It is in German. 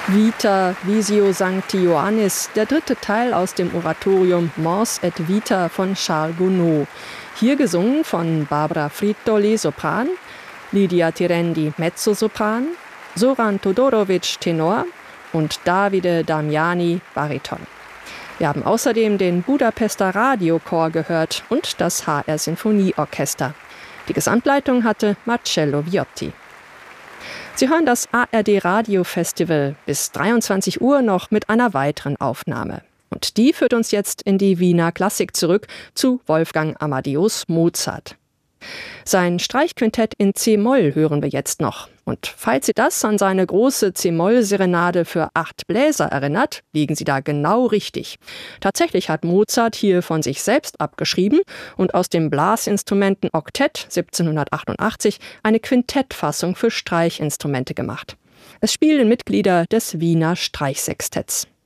Vita Visio Sancti Ioannis, der dritte Teil aus dem Oratorium Mors et Vita von Charles Gounod. Hier gesungen von Barbara Frittoli, Sopran, Lydia Tirendi, Mezzosopran, Zoran Todorovic, Tenor und Davide Damiani, Bariton. Wir haben außerdem den Budapester Radiochor gehört und das HR Sinfonieorchester. Die Gesamtleitung hatte Marcello Viotti. Sie hören das ARD Radio Festival bis 23 Uhr noch mit einer weiteren Aufnahme. Und die führt uns jetzt in die Wiener Klassik zurück zu Wolfgang Amadeus Mozart. Sein Streichquintett in C-Moll hören wir jetzt noch. Und falls Sie das an seine große C-Moll-Serenade für 8 Bläser erinnert, liegen Sie da genau richtig. Tatsächlich hat Mozart hier von sich selbst abgeschrieben und aus dem Blasinstrumenten Oktett 1788 eine Quintettfassung für Streichinstrumente gemacht. Es spielen Mitglieder des Wiener Streichsextetts.